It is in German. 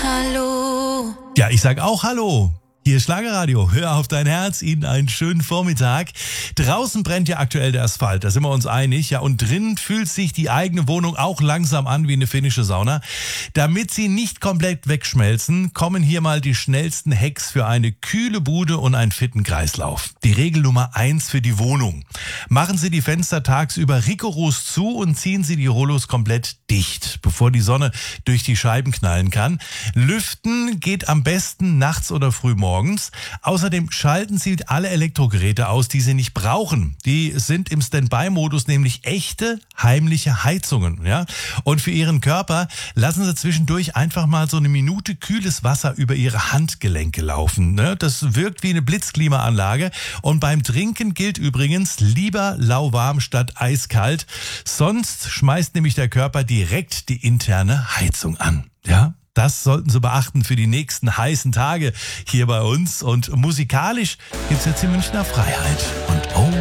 Hallo. Ja, ich sag auch Hallo. Hier ist Schlagerradio, hör auf dein Herz, Ihnen einen schönen Vormittag. Draußen brennt ja aktuell der Asphalt, da sind wir uns einig. Ja, und drinnen fühlt sich die eigene Wohnung auch langsam an wie eine finnische Sauna. Damit sie nicht komplett wegschmelzen, kommen hier mal die schnellsten Hacks für eine kühle Bude und einen fitten Kreislauf. Die Regel Nummer 1 für die Wohnung. Machen Sie die Fenster tagsüber rigoros zu und ziehen Sie die Rollos komplett dicht, bevor die Sonne durch die Scheiben knallen kann. Lüften geht am besten nachts oder frühmorgens. Außerdem schalten Sie alle Elektrogeräte aus, die Sie nicht brauchen. Die sind im Standby-Modus nämlich echte heimliche Heizungen. Ja? Und für Ihren Körper lassen Sie zwischendurch einfach mal so eine Minute kühles Wasser über Ihre Handgelenke laufen. Ne? Das wirkt wie eine Blitzklimaanlage. Und beim Trinken gilt übrigens lieber lauwarm statt eiskalt. Sonst schmeißt nämlich der Körper direkt die interne Heizung an. Ja? Das sollten Sie beachten für die nächsten heißen Tage hier bei uns. Und musikalisch gibt's jetzt die Münchner Freiheit. Und oh,